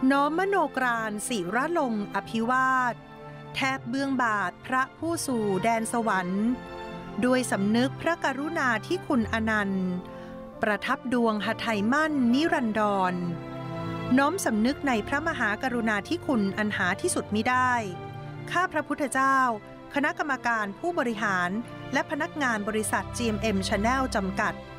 น้อมมโนกรานศิรลงอภิวาทแทบเบื้องบาทพระผู้สู่แดนสวรรค์ด้วยสำนึกพระกรุณาที่คุณอนันต์ประทับดวงหทัยมั่นนิรันดรน้อมสำนึกในพระมหากรุณาธิคุณอันหาที่สุดมิได้ข้าพระพุทธเจ้าคณะกรรมการผู้บริหารและพนักงานบริษัท GMM Channel จำกัด